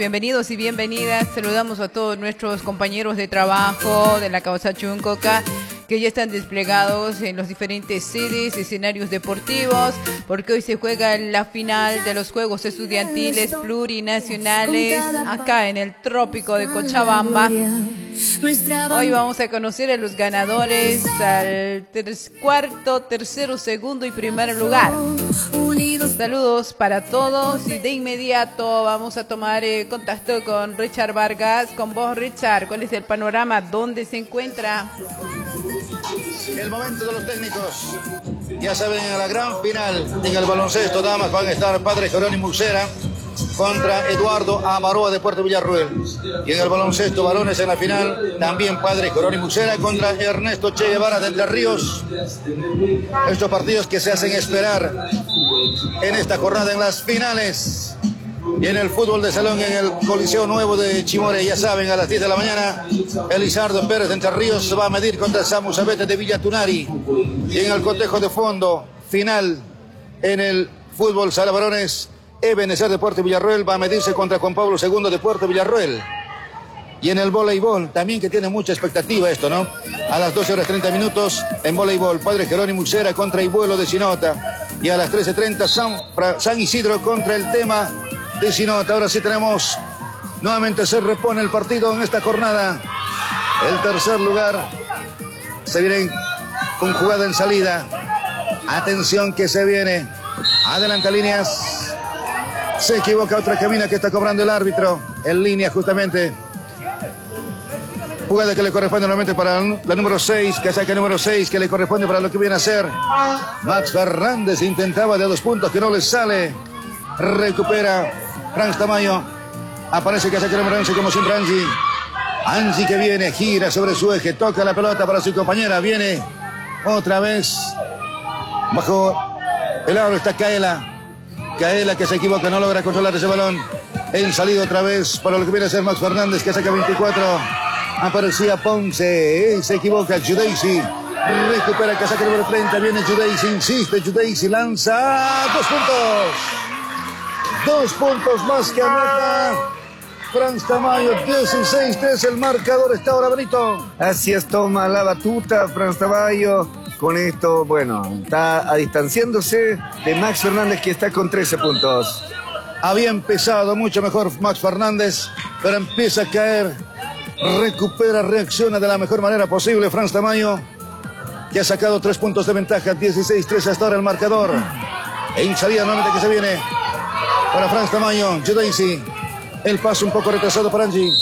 Bienvenidos y bienvenidas. Saludamos a todos nuestros compañeros de trabajo de la causa Chuncoca que ya están desplegados en los diferentes sedes, escenarios deportivos, porque hoy se juega la final de los Juegos Estudiantiles Plurinacionales acá en el trópico de Cochabamba. Hoy vamos a conocer a los ganadores al cuarto, tercero, segundo y primer lugar. Saludos para todos y de inmediato vamos a tomar contacto con Richard Vargas. Con vos, Richard, ¿cuál es el panorama? ¿Dónde se encuentra? El momento de los técnicos. Ya saben, en la gran final en el baloncesto damas van a estar Padre Jerónimo Ucera contra Eduardo Amaroa de Puerto Villarruel. Y en el baloncesto varones en la final también Padre Jerónimo Ucera contra Ernesto Che Guevara de Entre Ríos. Estos partidos que se hacen esperar en esta jornada en las finales. Y en el fútbol de salón en el Coliseo Nuevo de Chimore, ya saben, a las 10 de la mañana, Elizardo Pérez de Entre Ríos se va a medir contra Samu Sabete de Villa Tunari. Y en el cotejo de fondo, final en el fútbol sala varones, Ebenezer de Puerto Villarruel va a medirse contra Juan Pablo II de Puerto Villarruel. Y en el voleibol, también que tiene mucha expectativa esto, ¿no? A las 12:30 en voleibol, Padre Jerónimo Ucera contra Ibuelo de Sinota. Y a las 13:30 San Isidro contra el Tema de Sinota. Ahora sí tenemos, nuevamente se repone el partido en esta jornada. El tercer lugar se viene con jugada en salida. Atención que se viene. Adelanta líneas. Se equivoca otra cabina que está cobrando el árbitro. En línea justamente. Jugada que le corresponde nuevamente para la número 6, que saca el número 6, que le corresponde para lo que viene a ser. Max Fernández intentaba de 2 puntos, que no le sale. Recupera Franz Tamayo. Aparece que saca el número 11 como siempre Angie. Angie que viene, gira sobre su eje, toca la pelota para su compañera. Viene otra vez. Bajo el aro está Kaela. Kaela que se equivoca, no logra controlar ese balón. En salida otra vez para lo que viene a ser Max Fernández, que saca 24. Aparecía Ponce, se equivoca Judeisi, recupera que saca el número 30, viene Judeisi, insiste Judeisi, lanza 2 puntos. 2 puntos más que anota Franz Tamayo, 16-3 el marcador está ahora Benito. Así es, toma la batuta Franz Tamayo. Con esto, bueno, está distanciándose de Max Fernández, que está con 13 puntos. Había empezado mucho mejor Max Fernández, pero empieza a caer. Recupera, reacciona de la mejor manera posible Franz Tamayo, que ha sacado 3 puntos de ventaja, 16-3 hasta ahora el marcador. En salida nuevamente que se viene para Franz Tamayo, Judeisi, el paso un poco retrasado para Angie.